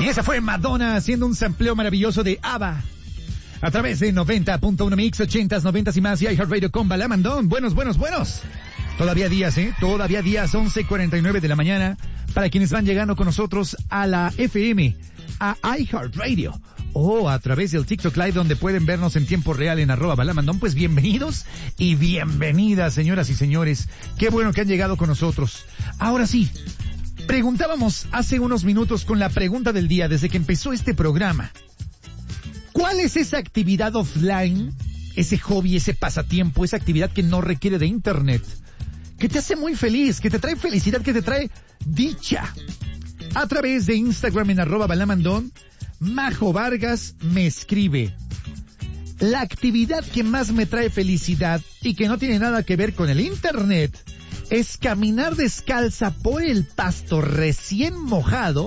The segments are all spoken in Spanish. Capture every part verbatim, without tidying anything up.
Y esa fue Madonna haciendo un sampleo maravilloso de ABBA. A través de noventa punto uno Mix, ochentas, noventas y más y iHeartRadio con Balam and Don. Buenos, buenos, buenos. Todavía días, ¿eh? Todavía días, once cuarenta y nueve de la mañana. Para quienes van llegando con nosotros a la F M, a iHeartRadio, o a través del TikTok Live, donde pueden vernos en tiempo real en arroba balamandón, pues bienvenidos y bienvenidas, señoras y señores. Qué bueno que han llegado con nosotros. Ahora sí, preguntábamos hace unos minutos con la pregunta del día, desde que empezó este programa. ¿Cuál es esa actividad offline, ese hobby, ese pasatiempo, esa actividad que no requiere de internet, que te hace muy feliz, que te trae felicidad, que te trae dicha? A través de Instagram en arroba balamandón, Majo Vargas me escribe: la actividad que más me trae felicidad y que no tiene nada que ver con el internet es caminar descalza por el pasto recién mojado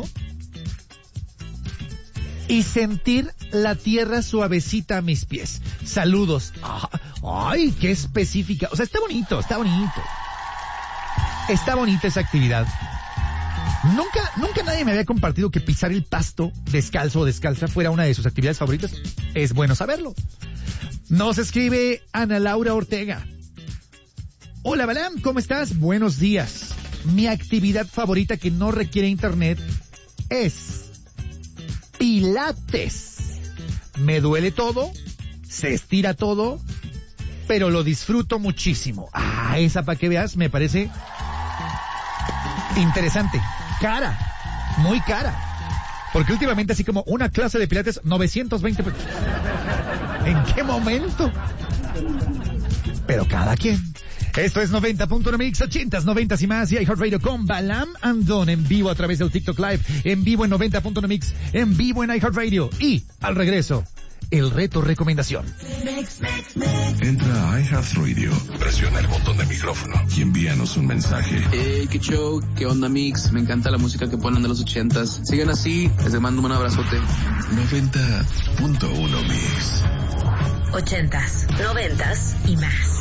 y sentir la tierra suavecita a mis pies. Saludos. Ay, qué específica. O sea, está bonito, está bonito. Está bonita esa actividad. Nunca, nunca nadie me había compartido que pisar el pasto descalzo o descalza fuera una de sus actividades favoritas. Es bueno saberlo. Nos escribe Ana Laura Ortega. Hola Balam, ¿cómo estás? Buenos días. Mi actividad favorita que no requiere internet es Pilates. Me duele todo, se estira todo, pero lo disfruto muchísimo. Ah, esa para que veas me parece interesante. Cara, muy cara. Porque últimamente así como una clase de Pilates, novecientos veinte pesos. ¿En qué momento? Pero cada quien. Esto es noventa punto uno Mix, ochentas, noventas y más, y iHeartRadio con Balam and Don en vivo a través del TikTok Live, en vivo en noventa punto uno Mix, en vivo en iHeartRadio, y al regreso, el reto recomendación. Entra a iHeartRadio, presiona el botón de micrófono y envíanos un mensaje. Hey, qué show, qué onda Mix, me encanta la música que ponen de los ochentas. Sigan así, les mando un abrazote. noventa punto uno Mix. Ochentas, noventas y más.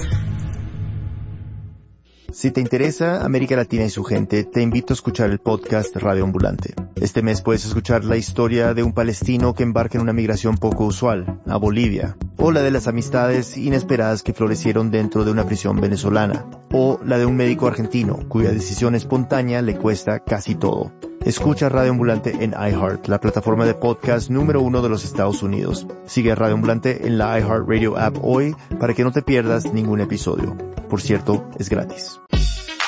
Si te interesa América Latina y su gente, te invito a escuchar el podcast Radio Ambulante. Este mes puedes escuchar la historia de un palestino que embarca en una migración poco usual, a Bolivia, o la de las amistades inesperadas que florecieron dentro de una prisión venezolana, o la de un médico argentino cuya decisión espontánea le cuesta casi todo. Escucha Radio Ambulante en iHeart, la plataforma de podcast número uno de los Estados Unidos. Sigue a Radio Ambulante en la iHeartRadio app hoy para que no te pierdas ningún episodio. Por cierto, es gratis.